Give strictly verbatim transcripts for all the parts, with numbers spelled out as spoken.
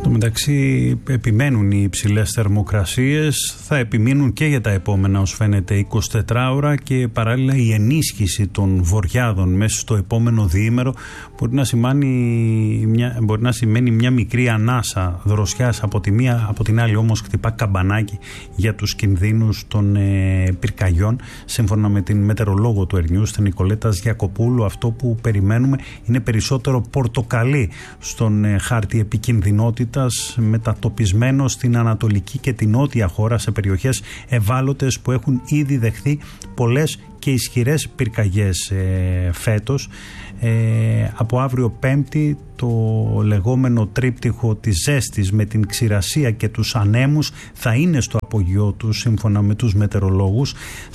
Στο μεταξύ επιμένουν οι υψηλές θερμοκρασίες, θα επιμείνουν και για τα επόμενα ως φαίνεται εικοσιτέσσερις ώρα και παράλληλα η ενίσχυση των βοριάδων μέσα στο επόμενο διήμερο μπορεί να, σημάνει μια, μπορεί να σημαίνει μια μικρή ανάσα δροσιάς από τη μία, από την άλλη όμως χτυπά καμπανάκι για τους κινδύνους των ε, πυρκαγιών. Σύμφωνα με την μετεωρολόγο του Ερνιούς, την Νικολέτα Γιακοπούλου, αυτό που περιμένουμε είναι περισσότερο πορτοκαλί στον ε, χάρτη επικινδυνότητας, μετατοπισμένο στην ανατολική και την νότια χώρα σε περιοχές ευάλωτες που έχουν ήδη δεχθεί πολλές και ισχυρές πυρκαγιές ε, φέτος. Ε, από αύριο Πέμπτη το λεγόμενο τρίπτυχο της ζέστης με την ξηρασία και τους ανέμους θα είναι στο απογειό του σύμφωνα με τους μετεωρολόγους.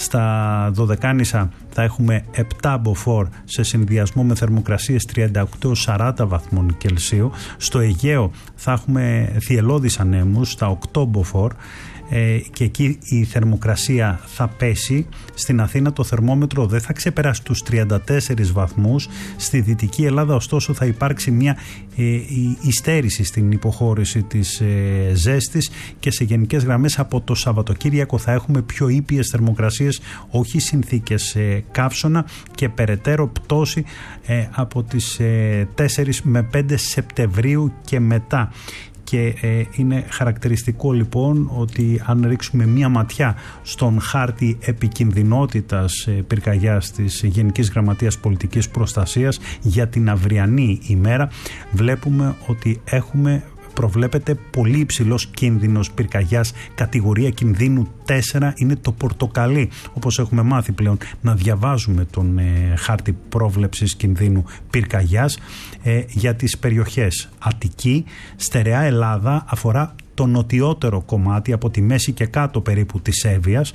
Στα Δωδεκάνησα θα έχουμε επτά μποφόρ σε συνδυασμό με θερμοκρασίες τριάντα οκτώ έως σαράντα βαθμών Κελσίου. Στο Αιγαίο θα έχουμε θυελλώδεις ανέμους στα οκτώ μποφόρ και εκεί η θερμοκρασία θα πέσει. Στην Αθήνα το θερμόμετρο δεν θα ξεπεράσει τους τριάντα τέσσερις βαθμούς. Στη Δυτική Ελλάδα ωστόσο θα υπάρξει μια ε, υστέρηση στην υποχώρηση της ε, ζέστης και σε γενικές γραμμές από το Σαββατοκύριακο θα έχουμε πιο ήπιες θερμοκρασίες, όχι συνθήκες ε, καύσωνα και περαιτέρω πτώση ε, από τις ε, τέσσερις με πέντε Σεπτεμβρίου και μετά. Και ε, είναι χαρακτηριστικό λοιπόν ότι αν ρίξουμε μία ματιά στον χάρτη επικινδυνότητας ε, πυρκαγιάς της Γενικής Γραμματείας Πολιτικής Προστασίας για την αυριανή ημέρα, βλέπουμε ότι έχουμε προβλέπεται πολύ υψηλός κίνδυνος πυρκαγιάς, κατηγορία κινδύνου τέσσερα, είναι το πορτοκαλί, όπως έχουμε μάθει πλέον να διαβάζουμε τον ε, χάρτη πρόβλεψης κινδύνου πυρκαγιάς ε, για τις περιοχές Αττική, Στερεά Ελλάδα, αφορά το νοτιότερο κομμάτι από τη μέση και κάτω περίπου της Εύβοιας,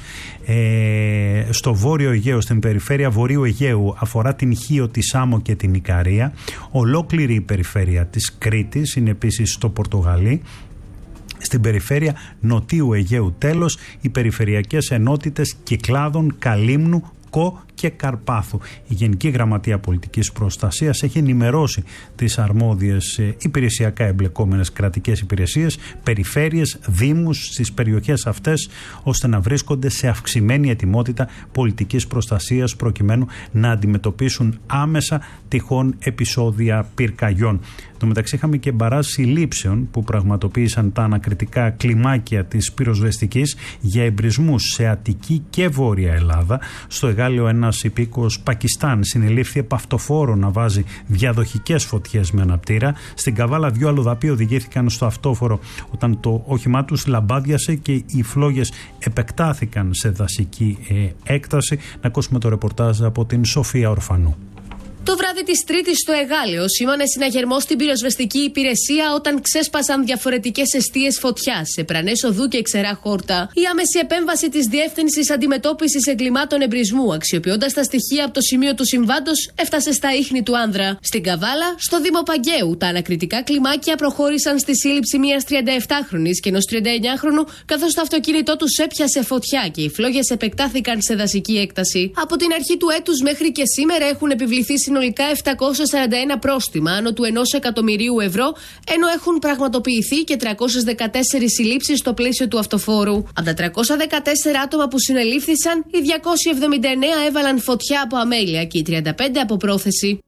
ε, στο Βόρειο Αιγαίο, στην περιφέρεια Βορείου Αιγαίου αφορά την Χίο, τη Σάμο και την Ικαρία, ολόκληρη η περιφέρεια της Κρήτης είναι επίσης στο Πορτογαλί. Στην περιφέρεια Νοτίου Αιγαίου τέλος οι περιφερειακές ενότητες Κυκλάδων, Καλύμνου, Κο και Καρπάθου. Η Γενική Γραμματεία Πολιτικής Προστασίας έχει ενημερώσει τις αρμόδιες υπηρεσιακά εμπλεκόμενες κρατικές υπηρεσίες, περιφέρειες, δήμους στις περιοχές αυτές, ώστε να βρίσκονται σε αυξημένη ετοιμότητα πολιτικής προστασίας προκειμένου να αντιμετωπίσουν άμεσα τυχόν επεισόδια πυρκαγιών. Εν τω μεταξύ είχαμε και μπαράζ συλλήψεων που πραγματοποίησαν τα ανακριτικά κλιμάκια της πυροσβεστικής για εμπρισμούς σε Αττική και Βόρεια Ελλάδα. Στο Εγάλεο ένας υπήκοος Πακιστάν συνελήφθη επ' αυτοφόρο να βάζει διαδοχικές φωτιές με αναπτήρα. Στην Καβάλα δύο αλλοδαποί οδηγήθηκαν στο αυτόφορο όταν το όχημά τους λαμπάδιασε και οι φλόγες επεκτάθηκαν σε δασική ε, έκταση. Να ακούσουμε το ρεπορτάζ από την Σοφία Ορφανού. Το βράδυ της Τρίτης στο Εγάλεο σήμανε συναγερμό στην πυροσβεστική υπηρεσία όταν ξέσπασαν διαφορετικές εστίες φωτιάς σε Πρανές Οδού και Ξερά Χόρτα. Η άμεση επέμβαση της Διεύθυνσης Αντιμετώπισης Εγκλημάτων Εμπρισμού, αξιοποιώντας τα στοιχεία από το σημείο του συμβάντος, έφτασε στα ίχνη του άνδρα. Στην Καβάλα, στο Δήμο Παγκαίου, τα ανακριτικά κλιμάκια προχώρησαν στη σύλληψη μιας τριανταεπτάχρονης και ενός τριανταεννιάχρονου, καθώς το αυτοκίνητό τους έπιασε φωτιά και οι φλόγες επεκτάθηκαν σε δασική έκταση. Από την αρχή του έτους μέχρι και σήμερα έχουν επιβληθεί συνολικά επτακόσια σαράντα ένα πρόστιμα άνω του ενός εκατομμυρίου ευρώ, ενώ έχουν πραγματοποιηθεί και τριακόσιες δεκατέσσερις συλλήψεις στο πλαίσιο του αυτοφόρου. Από τα τριακόσια δεκατέσσερα άτομα που συνελήφθησαν, οι διακόσιοι εβδομήντα εννέα έβαλαν φωτιά από αμέλεια και οι τριάντα πέντε από πρόθεση.